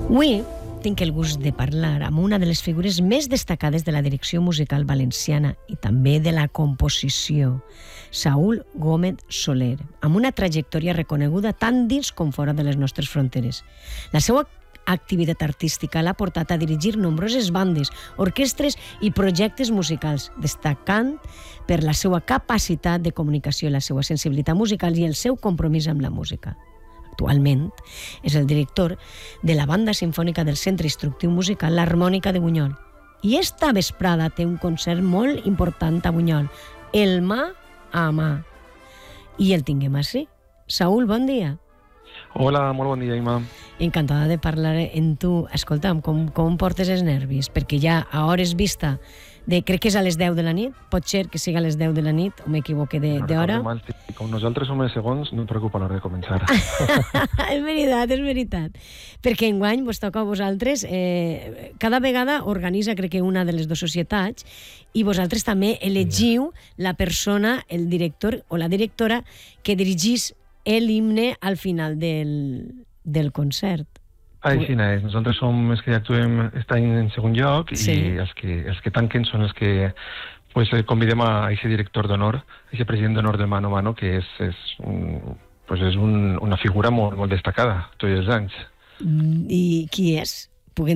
Avui tinc el gust de parlar amb una de les figures més destacades de la direcció musical valenciana i també de la composició, Saúl Gómez Soler, amb una trajectòria reconeguda tant dins com fora de les nostres fronteres. La seva activitat artística l'ha portat a dirigir nombroses bandes, orquestres i projectes musicals, destacant per la seva capacitat de comunicació, la seva sensibilitat musical i el seu compromís amb la música. Actualment és el director de la Banda Simfònica del Centre Instructiu Musical l'Harmònica de Bunyol. I esta vesprada té un concert molt important a Bunyol, el mà a mà. I el tinguem així. Saúl, bon dia. Hola, molt bon dia, Ima. Encantada de parlar amb tu. Escolta'm, com portes els nervis? Perquè ja a hores vista, crec que és a les 10 de la nit, pot ser que sigui a les 10 de la nit, o m'equivoque d'hora? Com nosaltres som els segons, no et preocupa a l'hora de començar. És veritat. Perquè enguany vos toca a vosaltres, cada vegada organitza, crec que una de les dues societats, i vosaltres també elegiu la persona, el director o la directora que dirigís l'himne al final del concert. Així és. Nosaltres som els que actuem estan en segon lloc i els que tanquen són els que convidem a aquest director d'honor, a aquest president d'honor de Mano a Mano, que és una figura molt destacada tots els anys. I qui és?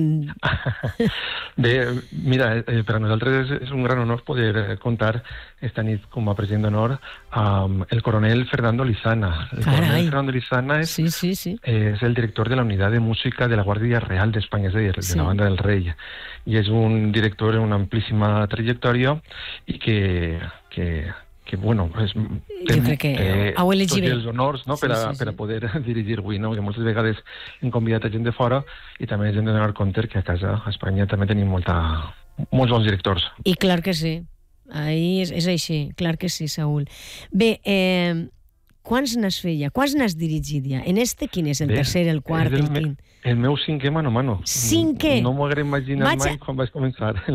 Bé, mira, per a nosaltres és un gran honor poder comptar esta nit com a president d'honor amb el coronel Fernando Lizana. El coronel Fernando Lizana és el director de la Unitat de Música de la Guàrdia Real d'Espanya, és a dir, de la Banda del Rei. I és un director amb una amplíssima trajectòria i que bueno, jo crec que heu elegit tots els honors per a poder dirigir avui, no? Perquè moltes vegades hem convidat a gent de fora i també hem de donar compte que a casa, a Espanya, també tenim molts bons directors. I clar que sí, és així, clar que sí, Saúl. Bé, quants n'has fet ja? Quants n'has dirigit ja? En quin és el tercer, el quart, el quint? El meu cinquè mano a mano. Cinquè? No m'ho hagués imaginat mai quan vaig començar.